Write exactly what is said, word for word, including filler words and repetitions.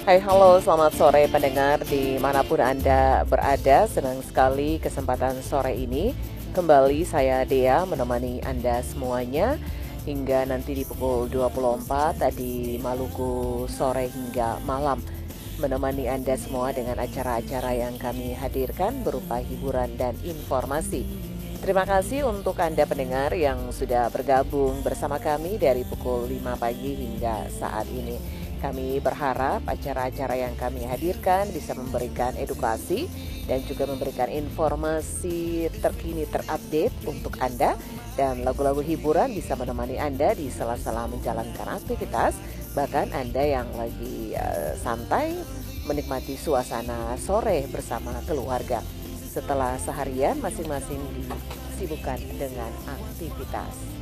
Hai, halo, selamat sore pendengar dimanapun Anda berada. Senang sekali kesempatan sore ini. Kembali saya Dea menemani Anda semuanya hingga nanti di pukul dua puluh empat di Maluku sore hingga malam. Menemani Anda semua dengan acara-acara yang kami hadirkan berupa hiburan dan informasi. Terima kasih untuk Anda pendengar yang sudah bergabung bersama kami dari pukul lima pagi hingga saat ini. Kami berharap acara-acara yang kami hadirkan bisa memberikan edukasi dan juga memberikan informasi terkini terupdate untuk Anda, dan lagu-lagu hiburan bisa menemani Anda di sela-sela menjalankan aktivitas, bahkan Anda yang lagi uh, santai menikmati suasana sore bersama keluarga setelah seharian masing-masing disibukkan dengan aktivitas.